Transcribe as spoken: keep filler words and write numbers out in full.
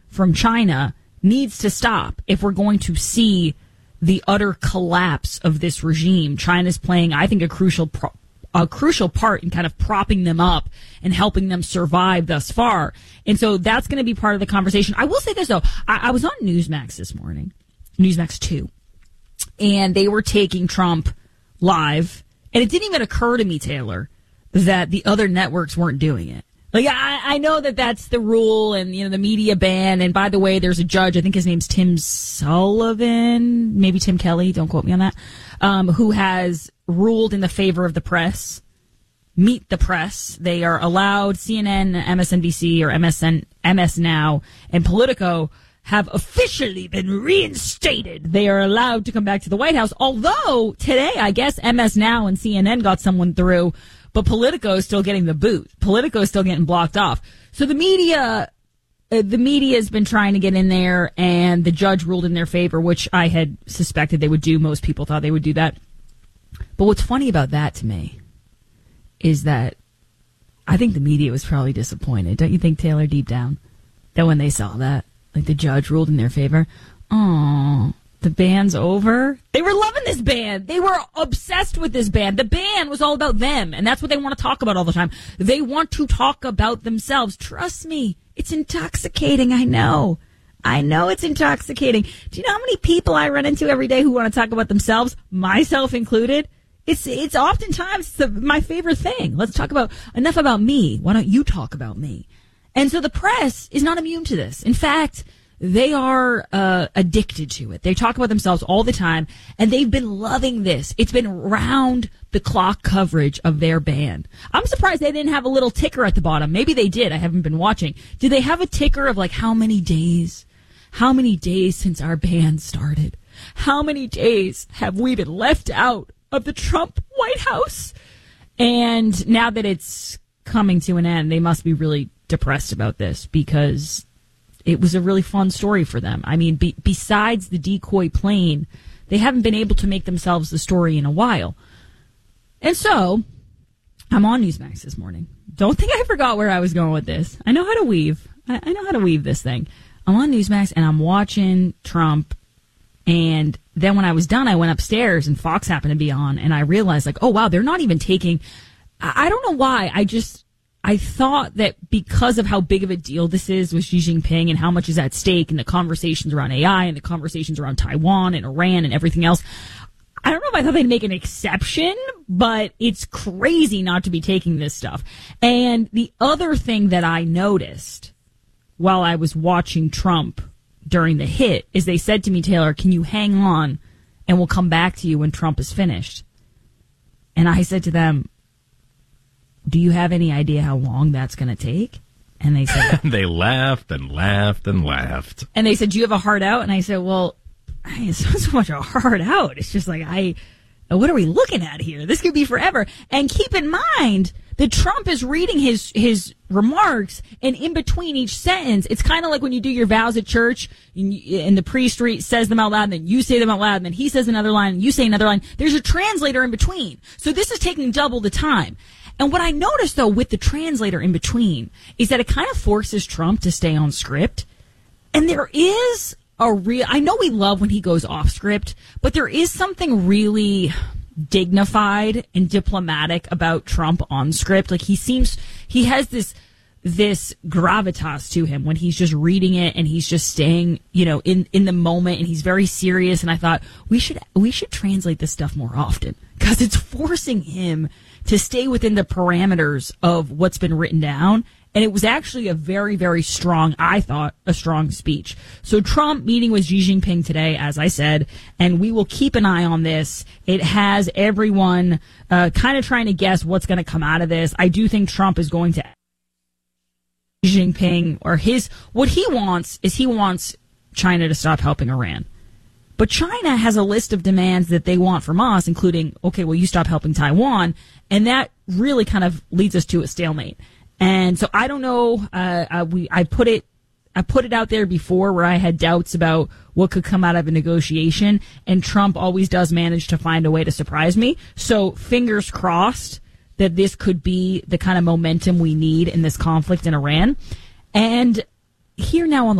from China needs to stop if we're going to see the utter collapse of this regime. China's playing, I think, a crucial pro- a crucial part in kind of propping them up and helping them survive thus far. And so that's going to be part of the conversation. I will say this, though. I, I was on Newsmax this morning, Newsmax two, and they were taking Trump live. And it didn't even occur to me, Taylor, that the other networks weren't doing it. Like, I, I know that that's the rule and, you know, the media ban. And by the way, there's a judge, I think his name's Tim Sullivan, maybe Tim Kelly, don't quote me on that, um, who has ruled in the favor of the press. Meet the press. They are allowed, C N N, M S N B C or M S N, M S Now and Politico have officially been reinstated. They are allowed to come back to the White House. Although today, I guess M S Now and C N N got someone through, but Politico is still getting the boot. Politico is still getting blocked off. So the media, uh, the media has been trying to get in there, and the judge ruled in their favor, which I had suspected they would do. Most people thought they would do that. But what's funny about that to me is that I think the media was probably disappointed. Don't you think, Taylor, deep down, that when they saw that, like the judge ruled in their favor, oh, the band's over? They were loving this band. They were obsessed with this band. The band was all about them, and that's what they want to talk about all the time. They want to talk about themselves. Trust me, it's intoxicating. I know. I know it's intoxicating. Do you know how many people I run into every day who want to talk about themselves, myself included? It's it's oftentimes the, my favorite thing. Let's talk about, enough about me. Why don't you talk about me? And so the press is not immune to this. In fact, they are uh, addicted to it. They talk about themselves all the time, and they've been loving this. It's been round-the-clock coverage of their band. I'm surprised they didn't have a little ticker at the bottom. Maybe they did. I haven't been watching. Did they have a ticker of, like, how many days? How many days since our band started? How many days have we been left out of the Trump White House? And now that it's coming to an end, they must be really depressed about this, because it was a really fun story for them. I mean, be, besides the decoy plane, they haven't been able to make themselves the story in a while. And so, I'm on Newsmax this morning. Don't think I forgot where I was going with this. I know how to weave. I, I know how to weave this thing. I'm on Newsmax, and I'm watching Trump. And then when I was done, I went upstairs, and Fox happened to be on, and I realized, like, oh, wow, they're not even taking... I, I don't know why. I just... I thought that because of how big of a deal this is with Xi Jinping and how much is at stake and the conversations around A I and the conversations around Taiwan and Iran and everything else, I don't know if I thought they'd make an exception, but it's crazy not to be taking this stuff. And the other thing that I noticed while I was watching Trump during the hit is they said to me, Taylor, can you hang on and we'll come back to you when Trump is finished? And I said to them, do you have any idea how long that's going to take? And they said... they laughed and laughed and laughed. And they said, do you have a heart out? And I said, well, it's not so much a heart out. It's just like, I, what are we looking at here? This could be forever. And keep in mind that Trump is reading his, his remarks, and in between each sentence, it's kind of like when you do your vows at church, and, you, and the priest re- says them out loud, and then you say them out loud, and then he says another line, and you say another line. There's a translator in between. So this is taking double the time. And what I noticed, though, with the translator in between is that it kind of forces Trump to stay on script. And there is a real... I know we love when he goes off script, but there is something really dignified and diplomatic about Trump on script. Like, he seems... He has this this gravitas to him when he's just reading it and he's just staying, you know, in, in the moment, and he's very serious. And I thought, we should we should translate this stuff more often, because it's forcing him to stay within the parameters of what's been written down. And it was actually a very, very strong, I thought, a strong speech. So Trump meeting with Xi Jinping today, as I said, and we will keep an eye on this. It has everyone uh, kind of trying to guess what's going to come out of this. I do think Trump is going to... Xi Jinping, or his... What he wants is he wants China to stop helping Iran. But China has a list of demands that they want from us, including, okay, well, you stop helping Taiwan. And that really kind of leads us to a stalemate. And so I don't know. Uh, uh, we I put it I put it out there before where I had doubts about what could come out of a negotiation, and Trump always does manage to find a way to surprise me. So fingers crossed that this could be the kind of momentum we need in this conflict in Iran. And here now on the